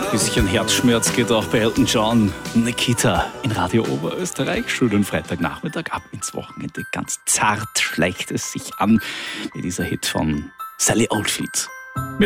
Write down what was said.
Bisschen Herzschmerz geht auch bei Elton John. Nikita in Radio Oberösterreich. Schönen Freitagnachmittag ab ins Wochenende. Ganz zart schleicht es sich an. Wie dieser Hit von Sally Oldfield.